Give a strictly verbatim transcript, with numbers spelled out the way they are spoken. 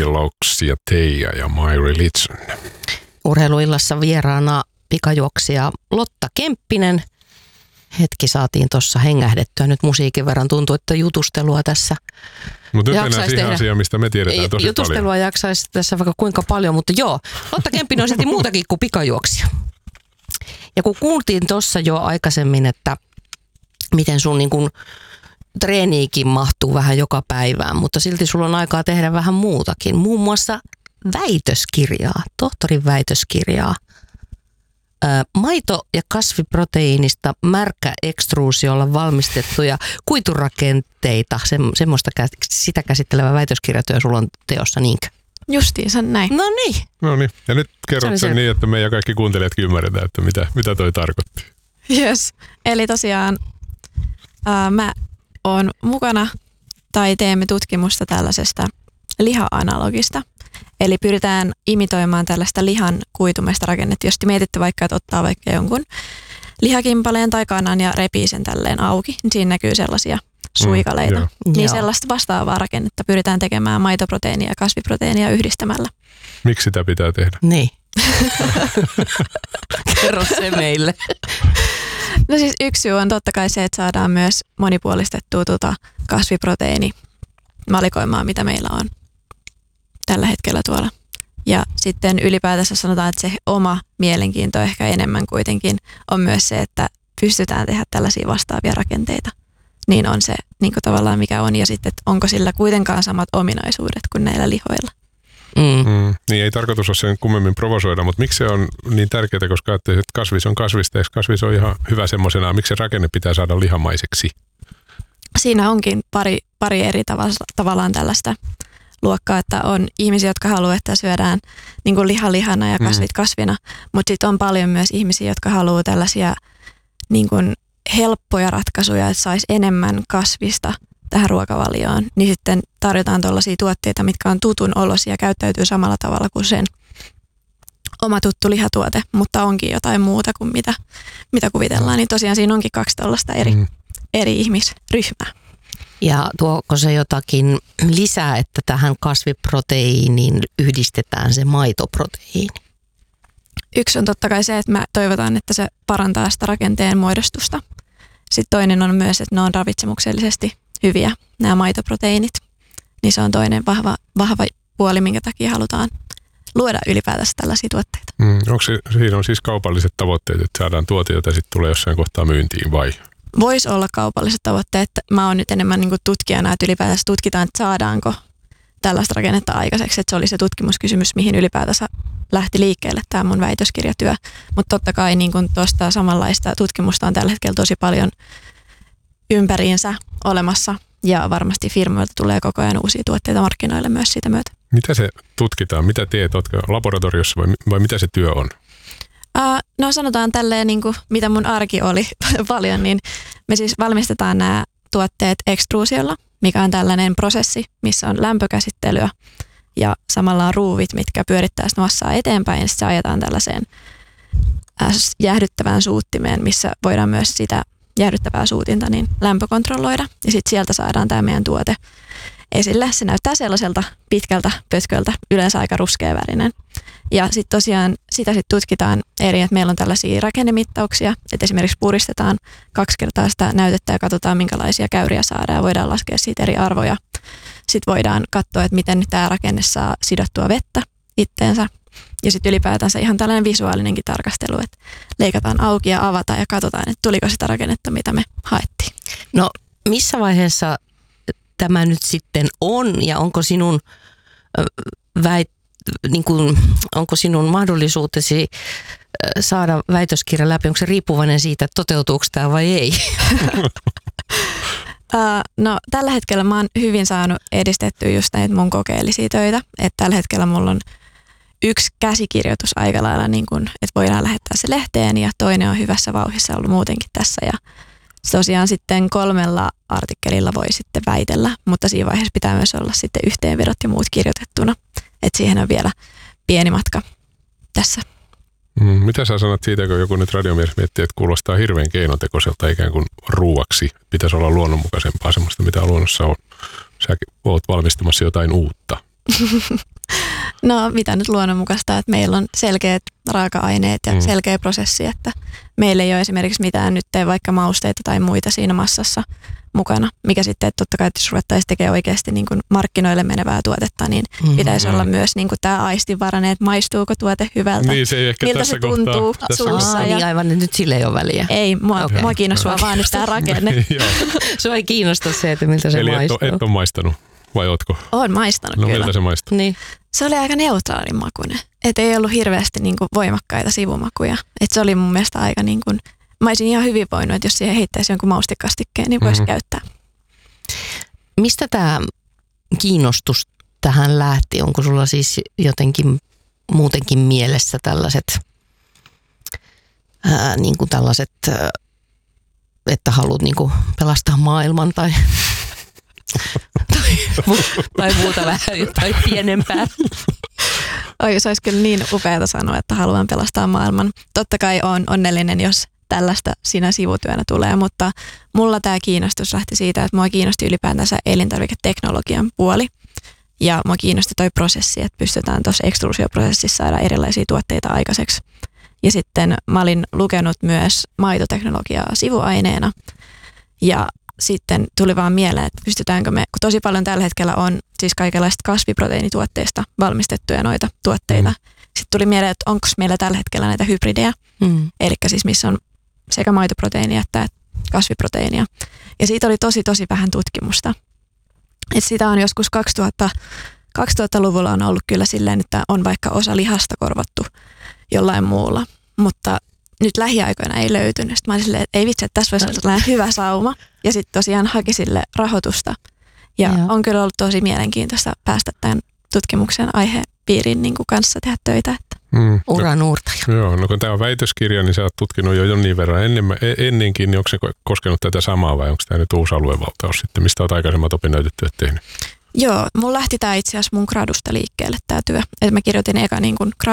Annie Loucks ja Teija ja My Religion. Urheiluillassa vieraana pikajuoksija Lotta Kemppinen. Hetki saatiin tuossa hengähdettyä nyt musiikin verran. Tuntuu, että jutustelua tässä Mutta nyt mennään siihen asiaan, mistä me tiedetään tosi jutustelua paljon. Jaksaisi tässä vaikka kuinka paljon, mutta joo. Lotta Kemppinen on silti muutakin kuin pikajuoksija. Ja kun kuultiin tuossa jo aikaisemmin, että miten sun niin kun treeniikin mahtuu vähän joka päivään, mutta silti sulla on aikaa tehdä vähän muutakin. Muun muassa väitöskirjaa, tohtorin väitöskirjaa. Maito- ja kasviproteiinista märkäekstruusiolla valmistettuja kuiturakenteita, se, semmoista sitä käsittelevä väitöskirjatyö sulla on teossa, niinkö? Justiinsa näin. No niin. No niin, ja nyt kerrot sen niin, että me ja kaikki kuuntelijatkin ymmärretään, että mitä, mitä toi tarkoitti. Yes. Eli tosiaan ää, mä oon mukana tai teemme tutkimusta tällaisesta liha-analogista. Eli pyritään imitoimaan tällaista lihan kuitumista rakennetta. Jos te mietitte vaikka, että ottaa vaikka jonkun lihakimpaleen tai kanan ja repii sen tälleen auki, niin siinä näkyy sellaisia suikaleita. Mm, niin joo. Sellaista vastaavaa rakennetta pyritään tekemään maitoproteiinia ja kasviproteiinia yhdistämällä. Miksi sitä pitää tehdä? Niin. Kerro se meille. No siis yksi syy on totta kai se, että saadaan myös monipuolistettua tuota kasviproteiinivalikoimaa, mitä meillä on tällä hetkellä tuolla. Ja sitten ylipäätänsä sanotaan, että se oma mielenkiinto ehkä enemmän kuitenkin on myös se, että pystytään tehdä tällaisia vastaavia rakenteita. Niin on se niin kuin tavallaan mikä on. Ja sitten, että onko sillä kuitenkaan samat ominaisuudet kuin näillä lihoilla. Mm. Mm, niin ei tarkoitus ole sen kummemmin provosoida, mutta miksi se on niin tärkeää, koska ajattelee, että kasvis on kasvista, ja kasvis on ihan hyvä semmoisena. Miksi se rakenne pitää saada lihamaiseksi? Siinä onkin pari, pari eri tavalla, tavallaan tällaista luokkaa, että on ihmisiä, jotka haluaa, että syödään niin kuin liha lihana ja kasvit mm. kasvina, mutta sitten on paljon myös ihmisiä, jotka haluaa tällaisia niin kuin helppoja ratkaisuja, että saisi enemmän kasvista tähän ruokavalioon, niin sitten tarjotaan tuollaisia tuotteita, mitkä on tutun olosia ja käyttäytyy samalla tavalla kuin sen oma tuttu lihatuote, mutta onkin jotain muuta kuin mitä, mitä kuvitellaan, niin tosiaan siinä onkin kaksi tällaista eri, mm. eri ihmisryhmää. Ja tuoko se jotakin lisää, että tähän kasviproteiiniin yhdistetään se maitoproteiini? Yksi on totta kai se, että me toivotaan, että se parantaa sitä rakenteen muodostusta. Sitten toinen on myös, että ne on ravitsemuksellisesti hyviä, nämä maitoproteiinit. Niin se on toinen vahva, vahva puoli, minkä takia halutaan luoda ylipäätänsä tällaisia tuotteita. Mm, onko se, siinä on siis kaupalliset tavoitteet, että saadaan tuote, jota sitten tulee jossain kohtaa myyntiin vai? Voisi olla kaupalliset tavoitteet. Mä oon nyt enemmän niin kuin tutkijana, että ylipäätänsä tutkitaan, että saadaanko tällaista rakennetta aikaiseksi. Että se oli se tutkimuskysymys, mihin ylipäätänsä lähti liikkeelle tämä mun väitöskirjatyö. Mutta totta kai niin kuin tuosta samanlaista tutkimusta on tällä hetkellä tosi paljon ympäriinsä olemassa. Ja varmasti firmoilta tulee koko ajan uusia tuotteita markkinoille myös siitä myötä. Mitä se tutkitaan? Mitä teet? Oletko laboratoriossa vai, vai mitä se työ on? Uh, no sanotaan tälleen, niin kuin, mitä mun arki oli paljon, niin me siis valmistetaan nämä tuotteet ekstruusiolla, mikä on tällainen prosessi, missä on lämpökäsittelyä ja samalla on ruuvit, mitkä pyörittää sitä massaa eteenpäin ja sitten se ajetaan tällaiseen jäähdyttävään suuttimeen, missä voidaan myös sitä jäähdyttävää suutinta niin lämpökontrolloida ja sitten sieltä saadaan tämä meidän tuote esille. Se näyttää sellaiselta pitkältä pötköltä, yleensä aika ruskeavärinen. Ja sitten tosiaan sitä sitten tutkitaan eri, että meillä on tällaisia rakennemittauksia, että esimerkiksi puristetaan kaksi kertaa sitä näytettä ja katsotaan minkälaisia käyriä saadaan ja voidaan laskea siitä eri arvoja. Sitten voidaan katsoa, että miten tämä rakenne saa sidottua vettä itteensä. Ja sitten ylipäätänsä ihan tällainen visuaalinenkin tarkastelu, että leikataan auki ja avataan ja katsotaan, että tuliko sitä rakennetta, mitä me haettiin. No missä vaiheessa tämä nyt sitten on ja onko sinun väit, niin kuin, onko sinun mahdollisuutesi saada väitöskirja läpi, onko se riippuvainen siitä, että toteutuuko tämä vai ei? uh, no tällä hetkellä mä oon hyvin saanut edistettyä just näitä mun kokeellisia töitä, että tällä hetkellä mulla on yksi käsikirjoitus aika lailla, niin kun, että voidaan lähettää se lehteen ja toinen on hyvässä vauhdissa ollut muutenkin tässä ja tosiaan sitten kolmella artikkelilla voi sitten väitellä, mutta siinä vaiheessa pitää myös olla sitten yhteenvedot ja muut kirjoitettuna. Että siihen on vielä pieni matka tässä. Mm, mitä sä sanot siitä, kun joku nyt radiomies miettii, että kuulostaa hirveän keinotekoiselta ikään kuin ruuaksi. Pitäisi olla luonnonmukaisempaa semmoista, mitä luonnossa on. Sä oot valmistamassa jotain uutta. No mitä nyt luonnonmukaista, että meillä on selkeät raaka-aineet ja mm. selkeä prosessi, että meillä ei ole esimerkiksi mitään nyt tee vaikka mausteita tai muita siinä massassa mukana, mikä sitten, että totta kai, että jos ruvettaisiin tekemään oikeasti niin kuin markkinoille menevää tuotetta, niin mm-hmm. pitäisi olla myös niin kuin tämä aistinvarainen, että maistuuko tuote hyvältä, niin, se ei ehkä miltä tässä se tuntuu kohtaa, suussa. Aa, Ja niin aivan, nyt sille ei ole väliä. Ei, mua, Okay. mua kiinnostaa vaan nyt tämä rakenne. Sua ei kiinnosta se, että miltä se Eli maistuu. Eli et, et ole maistanut, vai ootko? Olen maistanut No kyllä. miltä se maistuu? Niin. Se oli aika neutraalin makuinen. Että ei ollut hirveästi niin kuin voimakkaita sivumakuja. Että se oli mun mielestä aika niin kuin, mä olisin ihan hyvin voinut, että jos siihen heittäisi jonkun maustikastikkeen, niin voisi mm-hmm. käyttää. Mistä tämä kiinnostus tähän lähti? Onko sulla siis jotenkin muutenkin mielessä tällaiset, ää, niin kuin tällaiset, ää, että haluat niin kuin pelastaa maailman tai, tai, tai muuta vähän jotain pienempää? Oi, se olisi kyllä niin upeata sanoa, että haluan pelastaa maailman. Totta kai olen onnellinen, jos tällaista siinä sivutyönä tulee, mutta mulla tämä kiinnostus lähti siitä, että mua kiinnosti ylipäätänsä elintarviketeknologian puoli. Ja mua kiinnosti toi prosessi, että pystytään tuossa ekstruusioprosessissa saada erilaisia tuotteita aikaiseksi. Ja sitten mä olin lukenut myös maitoteknologiaa sivuaineena. Ja sitten tuli vaan mieleen, että pystytäänkö me, kun tosi paljon tällä hetkellä on siis kaikenlaista kasviproteiinituotteista valmistettuja noita tuotteita. Mm. Sitten tuli mieleen, että onko meillä tällä hetkellä näitä hybridejä, mm. eli siis missä on sekä maitoproteiinia että kasviproteiinia. Ja siitä oli tosi tosi vähän tutkimusta. Et sitä on joskus kaksituhatta, kaksituhattaluvulla on ollut kyllä silleen, että on vaikka osa lihasta korvattu jollain muulla, mutta nyt lähiaikoina ei löytynyt. Sitten mä olin silleen, että ei vitsi, että tässä voisi olla sellainen hyvä sauma. Ja sitten tosiaan haki sille rahoitusta. Ja Joo. on kyllä ollut tosi mielenkiintoista päästä tämän tutkimuksen aihepiirin niin kuin kanssa tehdä töitä. Että. Mm. Uran uurtaja. Joo, no kun tämä on väitöskirja, niin sä oot tutkinut jo niin verran ennemmän, ennenkin, niin onko se koskenut tätä samaa vai onko tämä nyt uusi aluevaltaus sitten? Mistä olet aikaisemmat opinnäytetyöt tehnyt? Joo, mun lähti tämä itse asiassa mun gradusta liikkeelle tämä työ. Että mä kirjoitin eka niin kuin